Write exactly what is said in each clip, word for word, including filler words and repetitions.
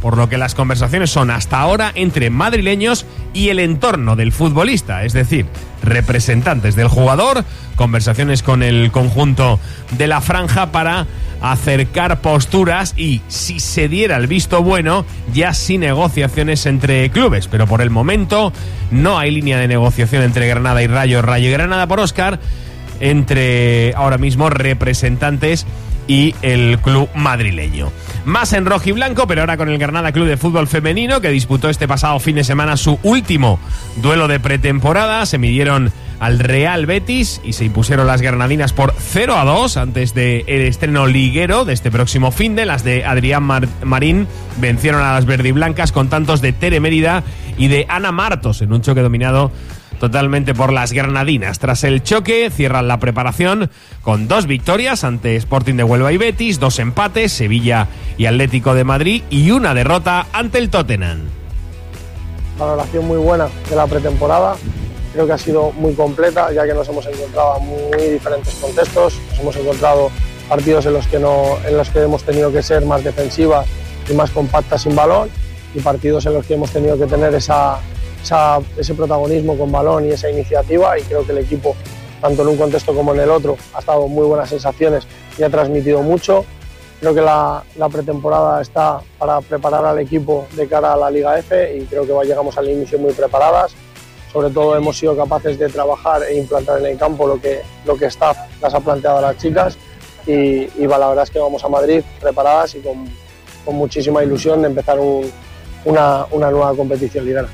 por lo que las conversaciones son hasta ahora entre madrileños y el entorno del futbolista, es decir, representantes del jugador, conversaciones con el conjunto de la franja para acercar posturas y, si se diera el visto bueno, ya sí negociaciones entre clubes. Pero por el momento no hay línea de negociación entre Granada y Rayo, Rayo y Granada por Óscar, entre ahora mismo representantes y el club madrileño. Más en rojo y blanco, pero ahora con el Granada Club de Fútbol Femenino, que disputó este pasado fin de semana su último duelo de pretemporada. Se midieron al Real Betis y se impusieron las granadinas por cero a dos antes del estreno liguero de este próximo finde. Las de Adrián Mar- Marín vencieron a las verdiblancas con tantos de Tere Mérida y de Ana Martos en un choque dominado totalmente por las granadinas. Tras el choque cierran la preparación con dos victorias ante Sporting de Huelva y Betis, dos empates, Sevilla y Atlético de Madrid, y una derrota ante el Tottenham. Valoración muy buena de la pretemporada, creo que ha sido muy completa, ya que nos hemos encontrado en muy diferentes contextos. Nos hemos encontrado partidos en los que no, en los que hemos tenido que ser más defensivas y más compactas sin balón, y partidos en los que hemos tenido que tener esa Esa, ese protagonismo con balón y esa iniciativa, y creo que el equipo, tanto en un contexto como en el otro, ha estado muy buenas sensaciones y ha transmitido mucho. Creo que la, la pretemporada está para preparar al equipo de cara a la Liga F, y creo que llegamos al inicio muy preparadas. Sobre todo hemos sido capaces de trabajar e implantar en el campo lo que, lo que staff las ha planteado a las chicas, y, y la verdad es que vamos a Madrid preparadas y con, con muchísima ilusión de empezar un, una, una nueva competición liguera.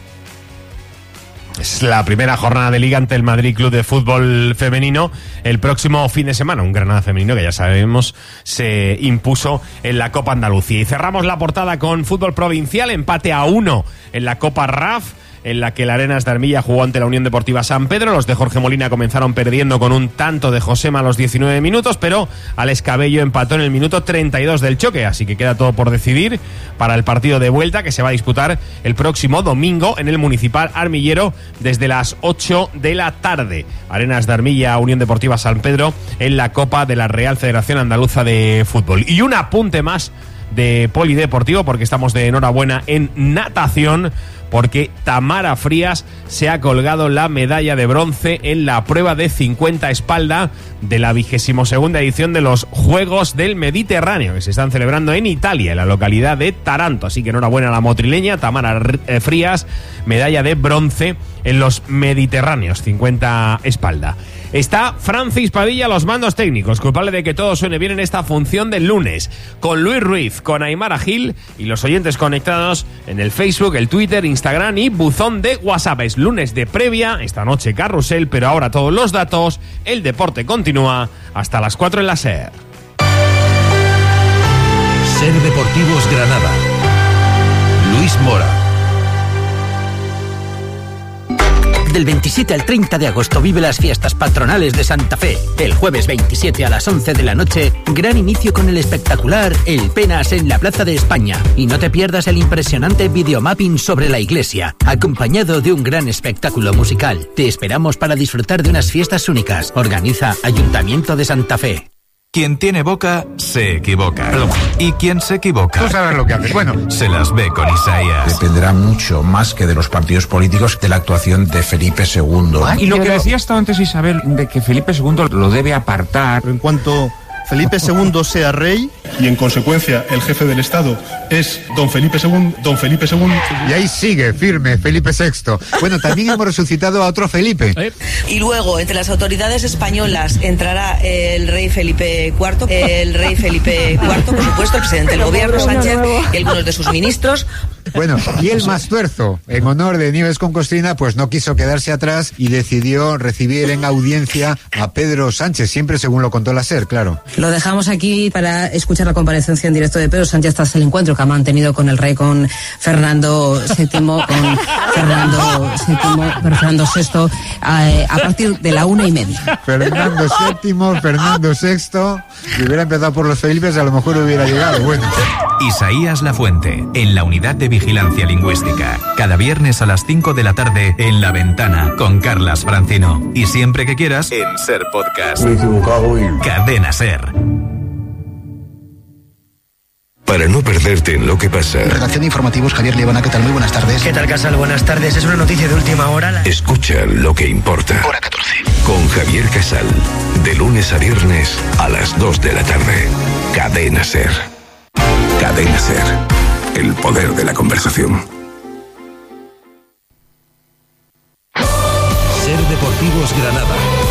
Es la primera jornada de Liga ante el Madrid Club de Fútbol Femenino el próximo fin de semana. Un Granada femenino que ya sabemos se impuso en la Copa Andalucía. Y cerramos la portada con fútbol provincial. Empate a uno en la Copa R A F, en la que el Arenas de Armilla jugó ante la Unión Deportiva San Pedro. Los de Jorge Molina comenzaron perdiendo con un tanto de Josema a los diecinueve minutos, pero Alex Cabello empató en el minuto treinta y dos del choque, así que queda todo por decidir para el partido de vuelta, que se va a disputar el próximo domingo en el Municipal Armillero desde las ocho de la tarde. Arenas de Armilla, Unión Deportiva San Pedro en la Copa de la Real Federación Andaluza de Fútbol. Y un apunte más de polideportivo, porque estamos de enhorabuena en natación, porque Tamara Frías se ha colgado la medalla de bronce en la prueba de cincuenta espalda de la vigésimo segunda edición de los Juegos del Mediterráneo, que se están celebrando en Italia, en la localidad de Taranto. Así que enhorabuena a la motrileña Tamara Frías, medalla de bronce en los Mediterráneos, cincuenta espalda. Está Francis Padilla a los mandos técnicos, culpable de que todo suene bien en esta función del lunes, con Luis Ruiz, con Aymara Gil y los oyentes conectados en el Facebook, el Twitter, Instagram y buzón de WhatsApp. Es lunes de previa, esta noche carrusel, pero ahora todos los datos. El deporte continúa hasta las cuatro en la SER. SER Deportivos Granada. Luis Mora. Del veintisiete al treinta de agosto vive las fiestas patronales de Santa Fe. El jueves veintisiete a las once de la noche, gran inicio con el espectacular El Penas en la Plaza de España. Y no te pierdas el impresionante videomapping sobre la iglesia, acompañado de un gran espectáculo musical. Te esperamos para disfrutar de unas fiestas únicas. Organiza Ayuntamiento de Santa Fe. Quien tiene boca, se equivoca. Y quien se equivoca... Tú sabes lo que haces. Bueno, se las ve con Isaías. Dependerá mucho, más que de los partidos políticos, de la actuación de Felipe segundo. Y lo que decía hasta antes Isabel, de que Felipe segundo lo debe apartar. En cuanto Felipe segundo sea rey, y en consecuencia el jefe del Estado es don Felipe segundo, don Felipe segundo. Y ahí sigue, firme, Felipe sexto. Bueno, también hemos resucitado a otro Felipe. Y luego, entre las autoridades españolas, entrará el rey Felipe cuarto, el rey Felipe cuarto, por supuesto, el presidente del gobierno, Sánchez, y algunos de sus ministros. Bueno, y el Mastuerzo, en honor de Nieves con Costrina, pues no quiso quedarse atrás y decidió recibir en audiencia a Pedro Sánchez, siempre según lo contó la SER, claro. Lo dejamos aquí para escuchar la comparecencia en directo de Pedro Sánchez tras el encuentro que ha mantenido con el rey, con Fernando séptimo, con Fernando séptimo, Fernando sexto, a, a partir de la una y media. Fernando séptimo, Fernando sexto, si hubiera empezado por los Felipes a lo mejor hubiera llegado, bueno. Isaías Lafuente, en la Unidad de Vigilancia Lingüística. Cada viernes a las cinco de la tarde en La Ventana con Carlas Francino. Y siempre que quieras en SER Podcast. Me he equivocado y... Cadena SER. para no perderte en lo que pasa. Redacción de informativos, Javier Liebana, ¿qué tal? Muy buenas tardes. ¿Qué tal, Casal? Buenas tardes. Es una noticia de última hora. La... Escucha lo que importa. Hora catorce. Con Javier Casal, de lunes a viernes a las dos de la tarde. Cadena SER. Cadena SER. El poder de la conversación. SER Deportivos Granada.